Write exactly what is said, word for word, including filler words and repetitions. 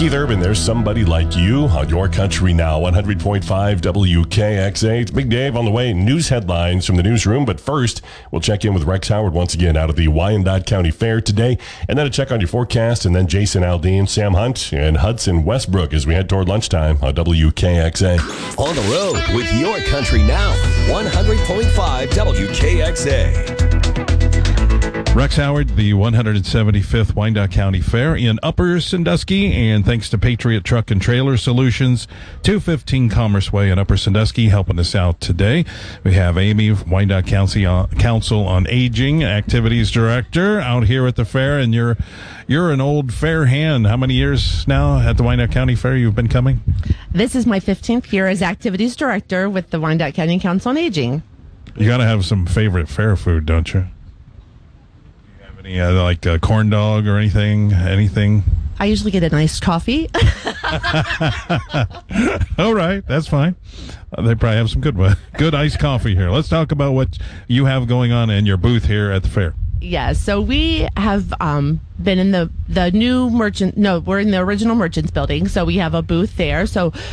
Keith Urban, there's somebody like you on Your Country Now, one hundred point five W K X A. It's Big Dave on the way. News headlines from the newsroom. But first, we'll check in with Rex Howard once again out of the Wyandotte County Fair today. And then a check on your forecast. And then Jason Aldean, Sam Hunt, and Hudson Westbrook as we head toward lunchtime on W K X A. On the road with Your Country Now, one hundred point five W K X A. Rex Howard, the one hundred seventy-fifth Wyandotte County Fair in Upper Sandusky, and thanks to Patriot Truck and Trailer Solutions, two fifteen Commerce Way in Upper Sandusky, helping us out today. We have Amy, Wyandotte County uh, Council on Aging Activities Director, out here at the fair, and you're you're an old fair hand. How many years now at the Wyandotte County Fair you've been coming? This is my fifteenth year as Activities Director with the Wyandotte County Council on Aging. You got to have some favorite fair food, don't you? Any, uh, like a corn dog or anything? Anything? I usually get a nice coffee. All right, that's fine. Uh, they probably have some good good iced coffee here. Let's talk about what you have going on in your booth here at the fair. Yeah, so we have um, been in the, the new merchant, no, we're in the original Merchants building, so we have a booth there. So